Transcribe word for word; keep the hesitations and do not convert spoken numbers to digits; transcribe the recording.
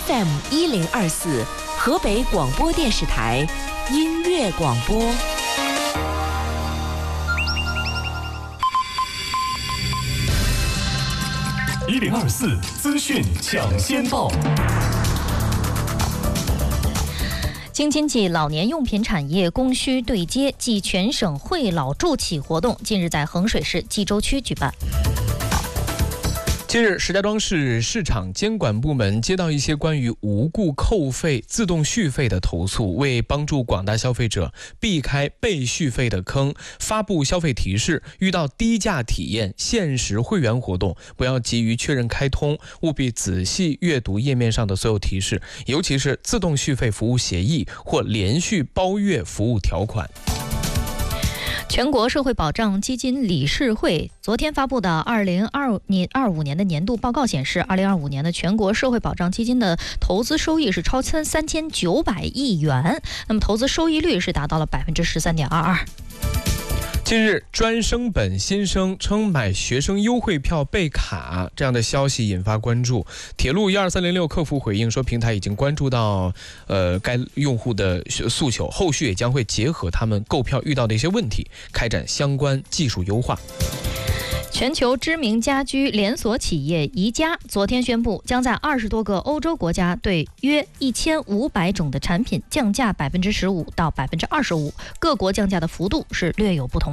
F M 一零二四，河北广播电视台音乐广播。 一零二四资讯抢先报。 京津冀老年用品产业供需对接暨全省惠老助企活动近日在衡水市冀州区举办。 近日，石家庄市市场监管部门接到一些关于无故扣费、自动续费的投诉，为帮助广大消费者避开被续费的坑，发布消费提示：遇到低价体验、限时会员活动，不要急于确认开通，务必仔细阅读页面上的所有提示，尤其是自动续费服务协议或连续包月服务条款。 全国社会保障基金理事会昨天发布的二零二五年的年度报告显示，二零二五年的全国社会保障基金的投资收益是超三三千九百亿元，那么投资收益率是达到了百分之十三点二二。 近日，专升本新生称买学生优惠票被卡这样的消息引发关注。铁路一二三零六客服回应说，平台已经关注到呃该用户的诉求，后续也将会结合他们购票遇到的一些问题，开展相关技术优化。 全球知名家居连锁企业宜家昨天宣布，将在二十多个欧洲国家对约一千五百种的产品降价百分之十五到百分之二十五，各国降价的幅度是略有不同。